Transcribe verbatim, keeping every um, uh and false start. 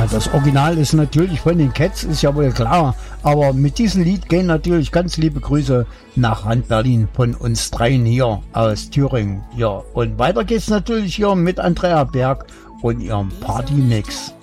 das Original ist natürlich von den Cats, ist ja wohl klar. Aber mit diesem Lied gehen natürlich ganz liebe Grüße nach Rand-Berlin von uns dreien hier aus Thüringen. Ja, und weiter geht's natürlich hier mit Andrea Berg und ihrem Party-Mix.